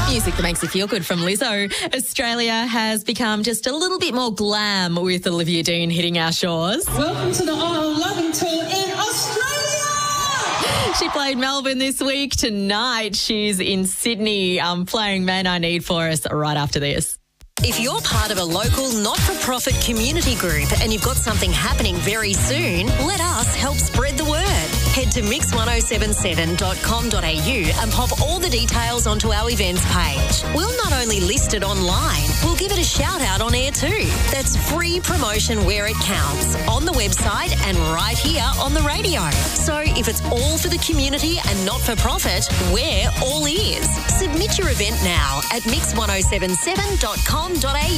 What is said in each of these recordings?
Music that makes you feel good from Lizzo. Australia has become just a little bit more glam with Olivia Dean hitting our shores. Welcome to the Isle Loving Tour in Australia! She played Melbourne this week. Tonight she's in Sydney playing Man I Need for us right after this. If you're part of a local not-for-profit community group and you've got something happening very soon, let us help spread the word. Head to mix1077.com.au and pop all the details onto our events page. We'll not only list it online, we'll give it a shout-out on air too. That's free promotion where it counts, on the website and right here on the radio. So if it's all for the community and not-for-profit, we're all ears. Submit your event now at mix1077.com.au.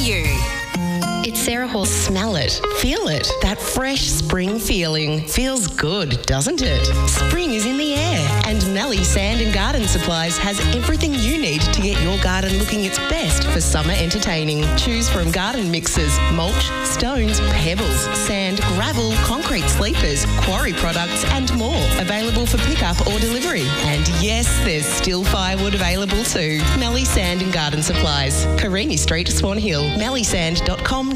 It's Sarah Hall. Smell it. Feel it. That fresh spring feeling. Feels good, doesn't it? Spring is in the air, and Melly Sand and Garden Supplies has everything you need to get your garden looking its best for summer entertaining. Choose from garden mixers, mulch, stones, pebbles, sand, gravel, concrete sleepers, quarry products and more. Available for pickup or delivery. And yes, there's still firewood available too. Melly Sand and Garden Supplies. Carini Street, Swan Hill. mellysand.com.au.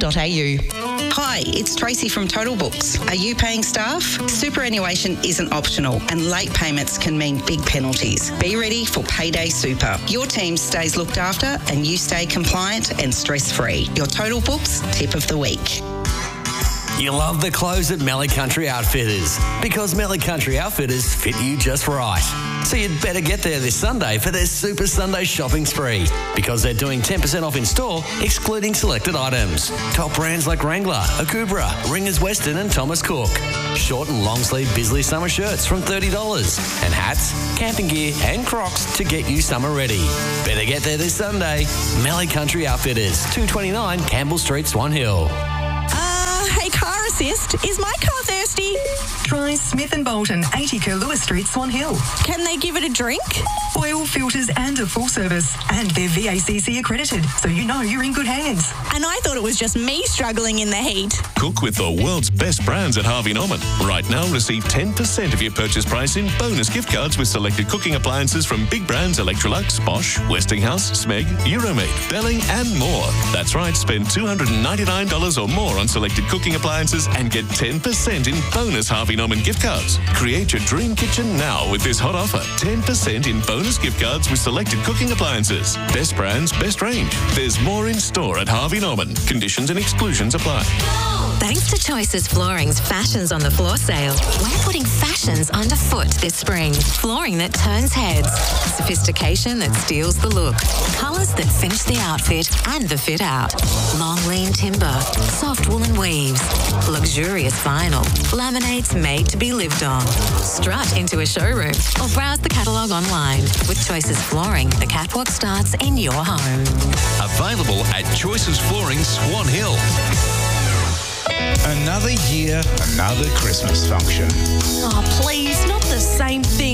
Hi, it's Tracy from Total Books. Are you paying staff? Superannuation isn't optional and late payments can mean big penalties. Be ready for Payday Super. Your team stays looked after and you stay compliant and stress-free. Your Total Books tip of the week. You love the clothes at Mallee Country Outfitters because Mallee Country Outfitters fit you just right. So you'd better get there this Sunday for their Super Sunday shopping spree because they're doing 10% off in store, excluding selected items. Top brands like Wrangler, Akubra, Ringers Western and Thomas Cook. Short and long sleeve Bisley summer shirts from $30 and hats, camping gear and Crocs to get you summer ready. Better get there this Sunday. Mallee Country Outfitters, 229 Campbell Street, Swan Hill. Hey, Car Assist, is my car thirsty? Try Smith & Bolton, 80 Curlewis Street, Swan Hill. Can they give it a drink? Oil, filters and a full service. And they're VACC accredited, so you know you're in good hands. And I thought it was just me struggling in the heat. Cook with the world's best brands at Harvey Norman. Right now, receive 10% of your purchase price in bonus gift cards with selected cooking appliances from big brands Electrolux, Bosch, Westinghouse, Smeg, Euromate, Belling and more. That's right, spend $299 or more on selected cooking appliances and get 10% in bonus Harvey Norman gift cards. Create your dream kitchen now with this hot offer. 10% in bonus gift cards with selected cooking appliances. Best brands, best range. There's more in store at Harvey Norman. Conditions and exclusions apply. Thanks to Choices Flooring's Fashions on the Floor sale, we're putting fashions underfoot this spring. Flooring that turns heads, sophistication that steals the look, colours that finish the outfit and the fit out. Long lean timber, soft woolen weaves, luxurious vinyl, laminates made to be lived on. Strut into a showroom or browse the catalogue online. With Choices Flooring, the catwalk starts in your home. Available at Choices Flooring, Swan Hill. Another year, another Christmas function. Oh, please, not the same thing.